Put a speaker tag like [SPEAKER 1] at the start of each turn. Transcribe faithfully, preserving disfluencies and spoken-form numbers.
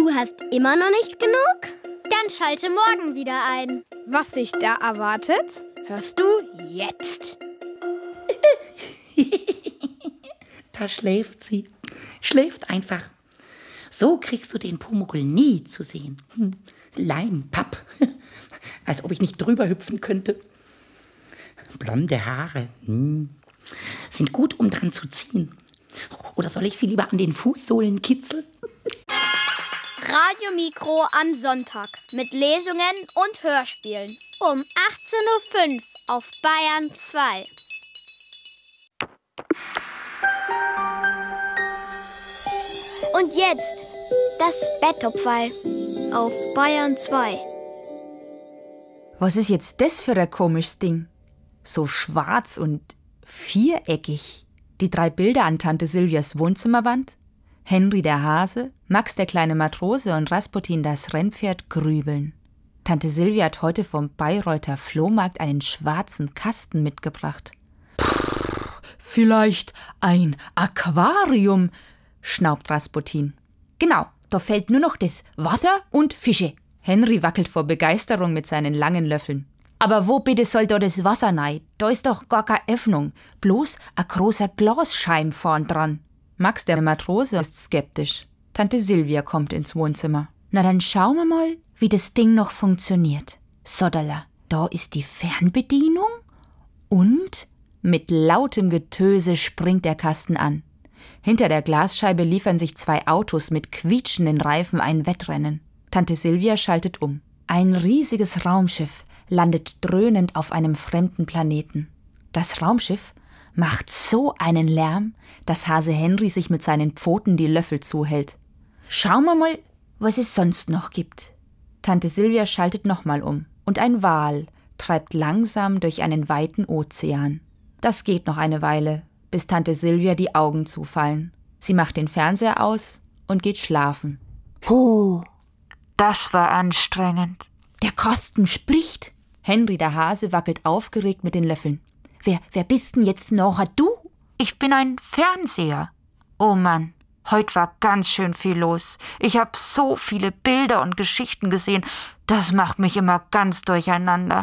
[SPEAKER 1] Du hast immer noch nicht genug? Dann schalte morgen wieder ein.
[SPEAKER 2] Was dich da erwartet, hörst du jetzt.
[SPEAKER 3] Da schläft sie. Schläft einfach. So kriegst du den Pumuckl nie zu sehen. Hm. Leimpapp. Als ob ich nicht drüber hüpfen könnte. Blonde Haare. Hm. Sind gut, um dran zu ziehen. Oder soll ich sie lieber an den Fußsohlen kitzeln?
[SPEAKER 4] Radiomikro am Sonntag mit Lesungen und Hörspielen. Um achtzehn Uhr fünf auf Bayern zwei. Und jetzt das Bettopferl auf Bayern zwei.
[SPEAKER 5] Was ist jetzt das für ein komisches Ding? So schwarz und viereckig. Die drei Bilder an Tante Silvias Wohnzimmerwand. Henry der Hase, Max der kleine Matrose und Rasputin das Rennpferd grübeln. Tante Silvia hat heute vom Bayreuther Flohmarkt einen schwarzen Kasten mitgebracht. Pff, vielleicht ein Aquarium, schnaubt Rasputin. Genau, da fehlt nur noch das Wasser und Fische. Henry wackelt vor Begeisterung mit seinen langen Löffeln. Aber wo bitte soll da das Wasser rein? Da ist doch gar keine Öffnung, bloß ein großer Glasscheiben vorn dran. Max, der Matrose, ist skeptisch. Tante Silvia kommt ins Wohnzimmer. Na, dann schauen wir mal, wie das Ding noch funktioniert. Sodala, da ist die Fernbedienung und mit lautem Getöse springt der Kasten an. Hinter der Glasscheibe liefern sich zwei Autos mit quietschenden Reifen ein Wettrennen. Tante Silvia schaltet um. Ein riesiges Raumschiff landet dröhnend auf einem fremden Planeten. Das Raumschiff macht so einen Lärm, dass Hase Henry sich mit seinen Pfoten die Löffel zuhält. Schauen wir mal, was es sonst noch gibt. Tante Silvia schaltet nochmal um und ein Wal treibt langsam durch einen weiten Ozean. Das geht noch eine Weile, bis Tante Silvia die Augen zufallen. Sie macht den Fernseher aus und geht schlafen. Puh, das war anstrengend. Der Kasten spricht. Henry der Hase wackelt aufgeregt mit den Löffeln. Wer, wer bist denn jetzt noch? Du? Ich bin ein Fernseher. Oh Mann, heute war ganz schön viel los. Ich habe so viele Bilder und Geschichten gesehen. Das macht mich immer ganz durcheinander.